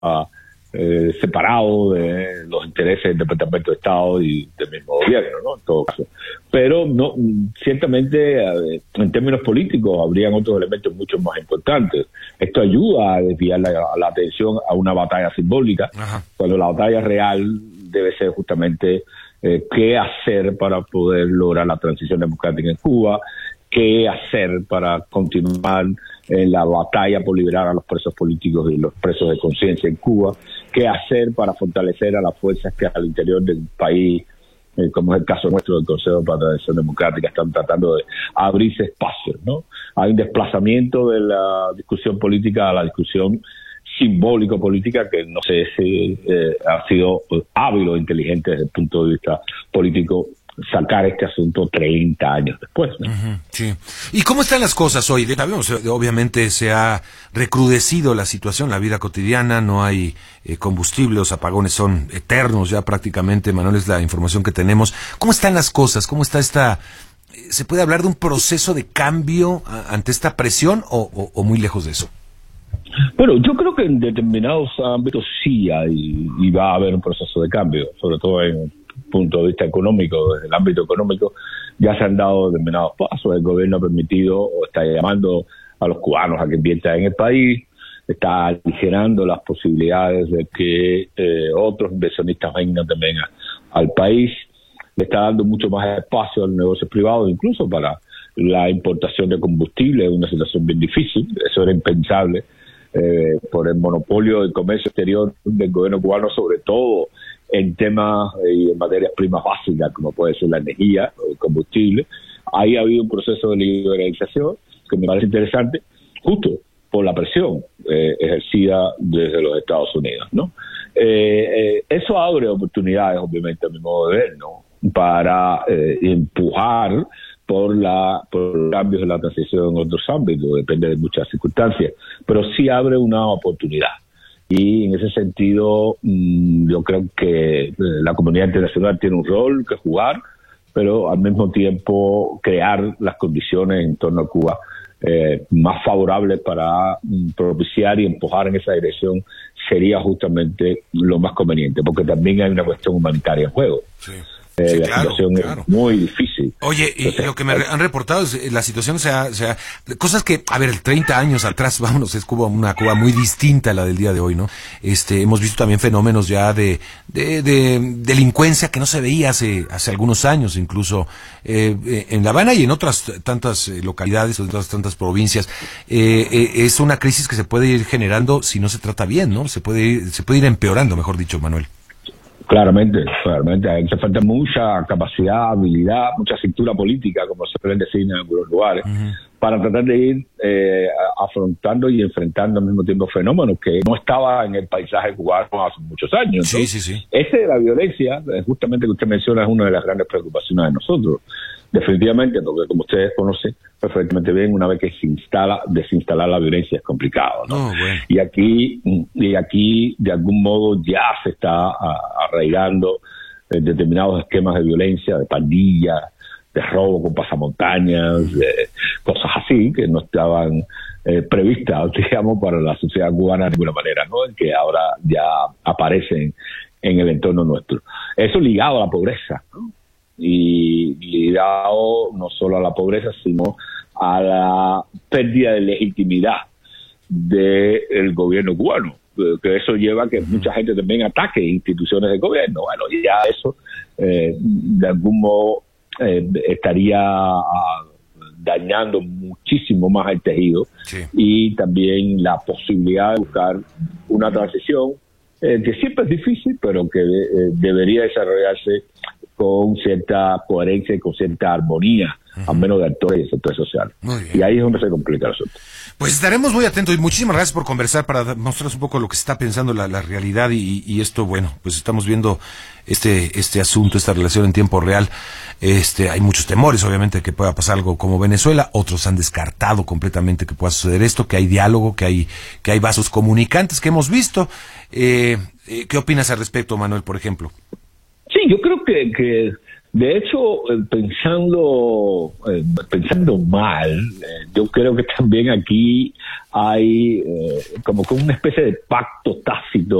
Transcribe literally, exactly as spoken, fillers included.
eh, separado de los intereses del Departamento de Estado y del mismo gobierno, ¿no? En todo caso. Pero no, ciertamente, eh, en términos políticos, habrían otros elementos mucho más importantes. Esto ayuda a desviar la, la atención a una batalla simbólica, Ajá. cuando la batalla real debe ser justamente eh, qué hacer para poder lograr la transición democrática en Cuba, qué hacer para continuar en la batalla por liberar a los presos políticos y los presos de conciencia en Cuba, qué hacer para fortalecer a las fuerzas que al interior del país, eh, como es el caso nuestro del Consejo para la Transición Democrática, están tratando de abrirse espacios, ¿no? Hay un desplazamiento de la discusión política a la discusión simbólico-política que no sé si eh, ha sido hábil o inteligente desde el punto de vista político sacar este asunto treinta años después, ¿no? Uh-huh, sí. ¿Y cómo están las cosas hoy? Sabemos, obviamente se ha recrudecido la situación, la vida cotidiana, no hay eh, combustible, los apagones son eternos ya prácticamente, Manuel, es la información que tenemos. ¿Cómo están las cosas? ¿Cómo está esta... ¿Se puede hablar de un proceso de cambio a, ante esta presión o, o, o muy lejos de eso? Bueno, yo creo que en determinados ámbitos sí hay y va a haber un proceso de cambio, sobre todo en punto de vista económico, desde el ámbito económico, ya se han dado determinados pasos. El gobierno ha permitido o está llamando a los cubanos a que inviertan en el país, está aligerando las posibilidades de que eh, otros inversionistas vengan también a, al país, le está dando mucho más espacio a los negocios privados, incluso para la importación de combustible, es una situación bien difícil, eso era impensable eh, por el monopolio del comercio exterior del gobierno cubano, sobre todo en temas y eh, en materias primas básicas, como puede ser la energía o el combustible. Ahí ha habido un proceso de liberalización que me parece interesante, justo por la presión eh, ejercida desde los Estados Unidos, ¿no? Eh, eh, eso abre oportunidades, obviamente, a mi modo de ver, ¿no? Para eh, empujar por la por cambios de la transición en otros ámbitos, depende de muchas circunstancias, pero sí abre una oportunidad. Y en ese sentido, yo creo que la comunidad internacional tiene un rol que jugar, pero al mismo tiempo crear las condiciones en torno a Cuba eh, más favorables para propiciar y empujar en esa dirección sería justamente lo más conveniente, porque también hay una cuestión humanitaria en juego. Sí. Eh, sí, la claro, situación claro. es muy difícil. Oye, y Entonces, lo que me han reportado es la situación, o sea, o sea, cosas que, a ver, treinta años atrás, vámonos, es Cuba, una Cuba muy distinta a la del día de hoy, ¿no? Este, hemos visto también fenómenos ya de, de, de delincuencia que no se veía hace, hace algunos años, incluso eh, en La Habana y en otras tantas localidades, en otras tantas provincias. Eh, eh, es una crisis que se puede ir generando si no se trata bien, ¿no? Se puede ir, se puede ir empeorando, mejor dicho, Manuel. Claramente, claramente. Hace falta mucha capacidad, habilidad, mucha cintura política, como se suele decir en algunos lugares, uh-huh. para tratar de ir eh, afrontando y enfrentando al mismo tiempo fenómenos que no estaban en el paisaje cubano hace muchos años. Sí, sí, sí. Ese de la violencia, justamente que usted menciona, es una de las grandes preocupaciones de nosotros. Definitivamente, porque como ustedes conocen perfectamente bien, una vez que se instala, desinstalar la violencia es complicado, ¿no? Oh, bueno. Y aquí, y aquí de algún modo ya se está a, arraigando eh, determinados esquemas de violencia, de pandillas, de robo con pasamontañas, de cosas así que no estaban eh, previstas, digamos, para la sociedad cubana de ninguna manera, ¿no? Que ahora ya aparecen en el entorno nuestro. Eso ligado a la pobreza, ¿no? Y ligado no solo a la pobreza, sino a la pérdida de legitimidad del gobierno cubano, que eso lleva a que mucha gente también ataque instituciones de gobierno. Bueno, y ya eso eh, de algún modo eh, estaría uh, dañando muchísimo más el tejido, sí. Y también la posibilidad de buscar una transición eh, que siempre es difícil, pero que eh, debería desarrollarse con cierta coherencia y con cierta armonía, uh-huh. al menos de actores y sectores sociales. Y ahí es donde se complica el asunto. Pues estaremos muy atentos y muchísimas gracias por conversar para mostrarnos un poco lo que se está pensando la, la realidad y, y esto, bueno, pues estamos viendo este este asunto, esta relación en tiempo real. Este, hay muchos temores, obviamente, que pueda pasar algo como Venezuela. Otros han descartado completamente que pueda suceder esto, que hay diálogo, que hay que hay vasos comunicantes que hemos visto. Eh, eh, ¿Qué opinas al respecto, Manuel, por ejemplo? Sí, yo creo que, que De hecho, pensando eh, pensando mal, eh, yo creo que también aquí hay eh, como que una especie de pacto tácito